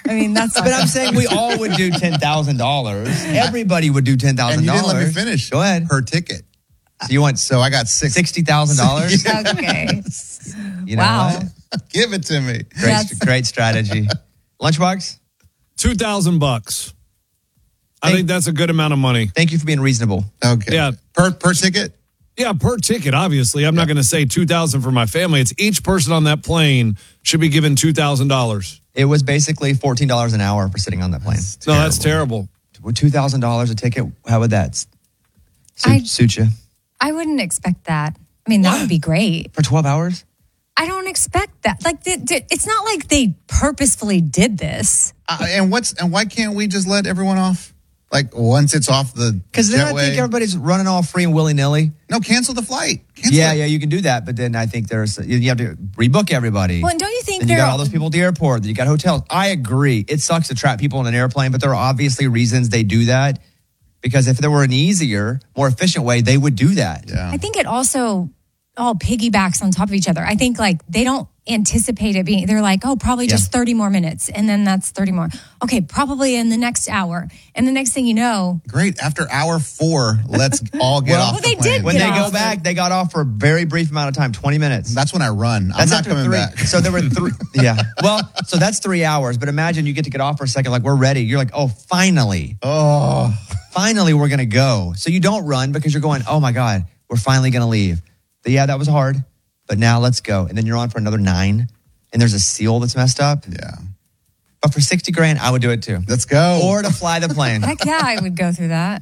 I mean, that's. But I'm saying we all would do $10,000. Everybody would do $10,000. And you didn't let me finish. Go ahead. Per ticket. So I got $60,000. Okay. You know Wow. what? Give it to me. Great strategy. Lunchbox? $2,000. I think that's a good amount of money. Thank you for being reasonable. Okay. Yeah. Per ticket? Yeah, per ticket, obviously. I'm not going to say $2,000 for my family. It's each person on that plane should be given $2,000. It was basically $14 an hour for sitting on that plane. No, that's terrible. $2,000 a ticket, how would that suit you? I wouldn't expect that. I mean, that would be great. For 12 hours? I don't expect that. Like, it's not like they purposefully did this. And why can't we just let everyone off? Like once it's off the Because then I think everybody's running all free and willy-nilly. No, cancel the flight. Yeah, you can do that. But then I think you have to rebook everybody. Well, and don't you think you got all those people at the airport, you got hotels. I agree. It sucks to trap people in an airplane, but there are obviously reasons they do that. Because if there were an easier, more efficient way, they would do that. Yeah. I think it also all piggybacks on top of each other. I think like they don't anticipate it being, they're like, oh, probably just 30 more minutes. And then that's 30 more. Okay, probably in the next hour. And the next thing you know. Great. After hour 4, let's all get off the plane. When they go back, they got off for a very brief amount of time, 20 minutes. That's when I run. I'm not coming back. So there were 3. Yeah. Well, so that's 3 hours. But imagine you get off for a second, like we're ready. You're like, oh, finally. Oh. Finally, we're going to go. So you don't run because you're going, oh my God, we're finally going to leave. But yeah, that was hard. But now let's go. And then you're on for another 9. And there's a seal that's messed up. Yeah. But for $60,000, I would do it too. Let's go. Or to fly the plane. Heck yeah, I would go through that.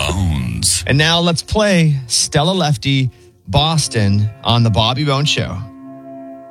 Bones. And now let's play Stella Lefty Boston on the Bobby Bones Show.